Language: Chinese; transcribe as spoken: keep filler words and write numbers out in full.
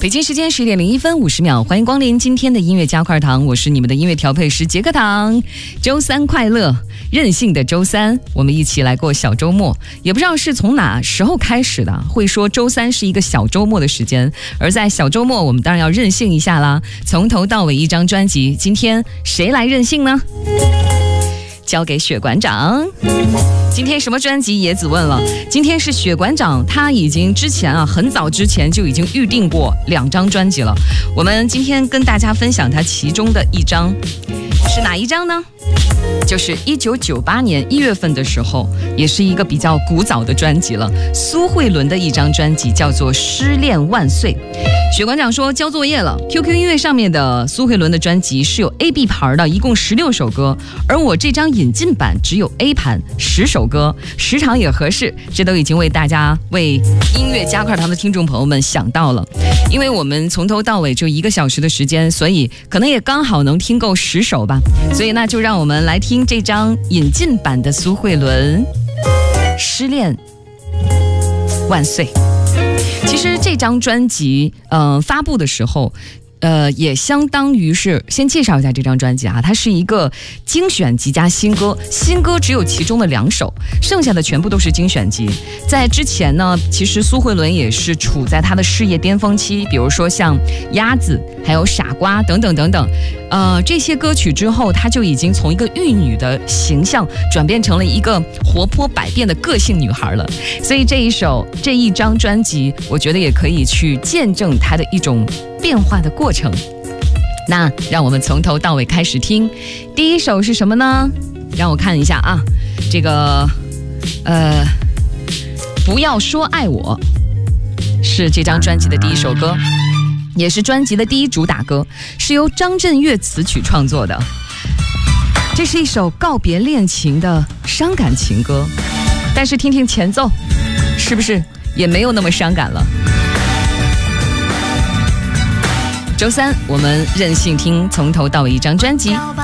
北京时间十一点零一分五十秒，欢迎光临今天的音乐加块糖，我是你们的音乐调配师杰克糖。周三快乐，任性的周三，我们一起来过小周末。也不知道是从哪时候开始的，会说周三是一个小周末的时间，而在小周末我们当然要任性一下啦，从头到尾一张专辑，今天谁来任性呢？交给雪馆长。今天什么专辑？野子问了。今天是雪馆长，他已经之前啊，很早之前就已经预定过两张专辑了。我们今天跟大家分享他其中的一张，是哪一张呢？就是一九九八年一月份的时候，也是一个比较古早的专辑了。苏慧伦的一张专辑叫做《失恋万岁》。雪馆长说交作业了。Q Q 音乐上面的苏慧伦的专辑是有 A B 盘的，一共十六首歌，而我这张引进版只有 A 盘十首歌，时长也合适，这都已经为大家为音乐加块糖的听众朋友们想到了。因为我们从头到尾就一个小时的时间，所以可能也刚好能听够十首吧，所以那就让我们来听这张引进版的苏慧伦《失恋万岁》。其实这张专辑呃发布的时候呃，也相当于是先介绍一下这张专辑啊，它是一个精选集加新歌，新歌只有其中的两首，剩下的全部都是精选集。在之前呢，其实苏慧伦也是处在她的事业巅峰期，比如说像鸭子还有傻瓜等等等等，呃，这些歌曲之后，她就已经从一个玉女的形象转变成了一个活泼百变的个性女孩了。所以这一首这一张专辑，我觉得也可以去见证她的一种变化的过程。那让我们从头到尾开始听。第一首是什么呢？让我看一下啊，这个呃，不要说爱我是这张专辑的第一首歌，也是专辑的第一主打歌，是由张震岳词曲创作的。这是一首告别恋情的伤感情歌，但是听听前奏，是不是也没有那么伤感了？周三我们任性听从头到尾一张专辑。